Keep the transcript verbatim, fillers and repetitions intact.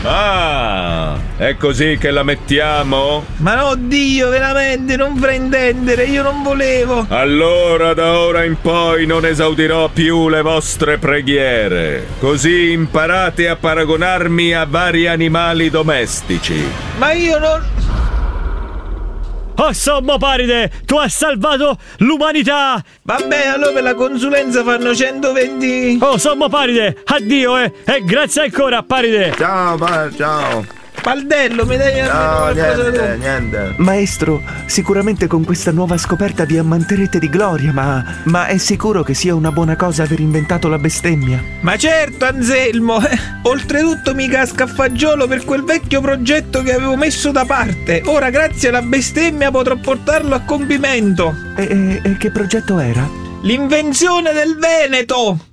Ah, è così che la mettiamo? Ma no, Dio, veramente, non fraintendere, io non volevo. Allora da ora in poi non esaudirò più le vostre preghiere. Così imparate a paragonarmi a vari animali domestici. Ma io non... Oh, sommo Paride, tu hai salvato l'umanità! Vabbè, allora per la consulenza fanno centoventi... Oh, sommo Paride, addio, eh! E grazie ancora, Paride! Ciao, pa- ciao! Paldello, mi dai No, almeno qualcosa niente, tu? niente. Maestro, sicuramente con questa nuova scoperta vi ammanterete di gloria, ma... Ma è sicuro che sia una buona cosa aver inventato la bestemmia? Ma certo, Anselmo! eh. Oltretutto mi casca a fagiolo per quel vecchio progetto che avevo messo da parte. Ora, grazie alla bestemmia, potrò portarlo a compimento. E, e- e che progetto era? L'invenzione del Veneto!